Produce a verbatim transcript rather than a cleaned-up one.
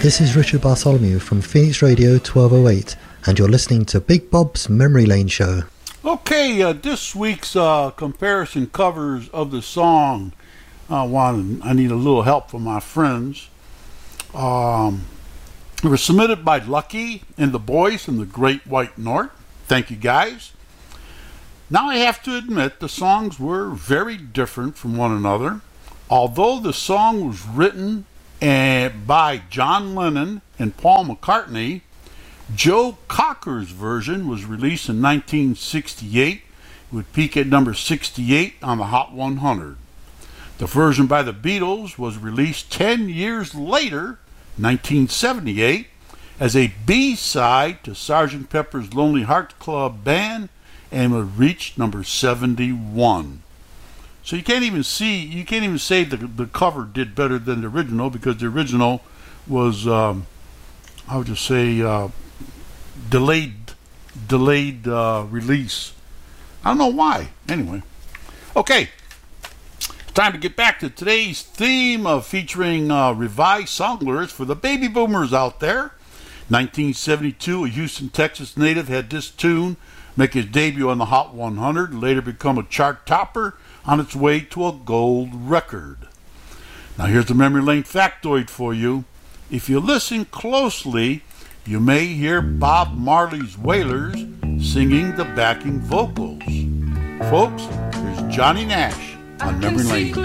This is Richard Bartholomew from Phoenix Radio twelve oh eight, and you're listening to Big Bob's Memory Lane Show. Okay, uh, this week's uh, comparison covers of the song, I wanted, I need a little help from my friends. Um, it was submitted by Lucky and the boys from the Great White North. Thank you, guys. Now I have to admit the songs were very different from one another. Although the song was written uh, by John Lennon and Paul McCartney, Joe Cocker's version was released in nineteen sixty-eight. It would peak at number sixty-eight on the Hot one hundred. The version by the Beatles was released ten years later, nineteen seventy-eight, as a B-side to Sergeant Pepper's Lonely Hearts Club Band, and would reach number seventy-one. So you can't even see, you can't even say the the cover did better than the original, because the original was, um, I would just say, uh, delayed, delayed uh, release. I don't know why. Anyway, okay. It's time to get back to today's theme of featuring uh, revised song lyrics for the baby boomers out there. nineteen seventy-two, a Houston, Texas native had this tune make his debut on the Hot one hundred, later become a chart topper on its way to a gold record. Now here's the memory lane factoid for you. If you listen closely, you may hear Bob Marley's Wailers singing the backing vocals. Folks, here's Johnny Nash on Memory Lane.